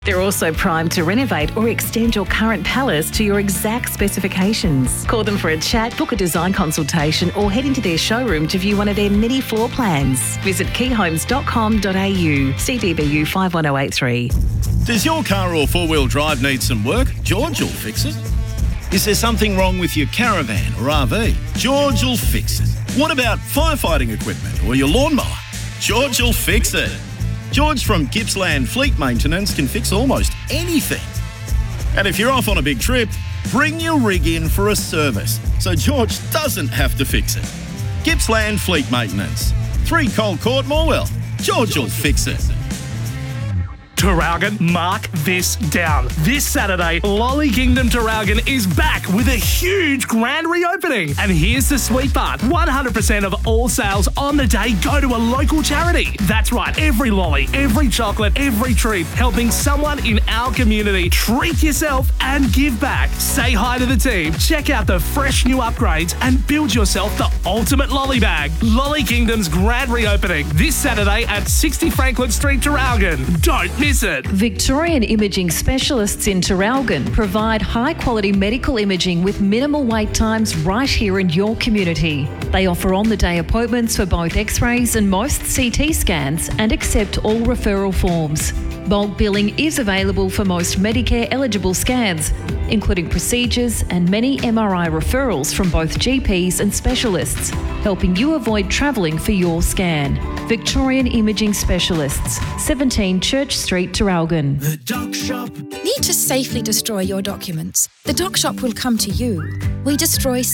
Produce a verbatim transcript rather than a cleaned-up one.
They're also primed to renovate or extend your current palace to your exact specifications. Call them for a chat, book a design consultation, or head into their showroom to view one of their many floor plans. Visit key homes dot com dot a u, C D B U five one zero eight three. Does your car or four-wheel drive need some work? George will fix it. Is there something wrong with your caravan or R V? George will fix it. What about firefighting equipment or your lawnmower? George will fix it. George from Gippsland Fleet Maintenance can fix almost anything. And if you're off on a big trip, bring your rig in for a service so George doesn't have to fix it. Gippsland Fleet Maintenance. three Cold Court, Morwell. George will fix it. Traralgon, mark this down. This Saturday, Lolly Kingdom Traralgon is back with a huge grand reopening. And here's the sweet part. one hundred percent of all sales on the day go to a local charity. That's right, every lolly, every chocolate, every treat, helping someone in our community. Treat yourself and give back. Say hi to the team, check out the fresh new upgrades, and build yourself the ultimate lolly bag. Lolly Kingdom's grand reopening this Saturday at sixty Franklin Street, Traralgon. Don't miss it. Victorian Imaging Specialists in Traralgon provide high-quality medical imaging with minimal wait times right here in your community. They offer on-the-day appointments for both X-rays and most C T scans and accept all referral forms. Bulk billing is available for most Medicare-eligible scans, including procedures and many M R I referrals from both G Ps and specialists, helping you avoid travelling for your scan. Victorian Imaging Specialists, seventeen Church Street, Traralgon. The Doc Shop. Need to safely destroy your documents? The Doc Shop will come to you. We destroy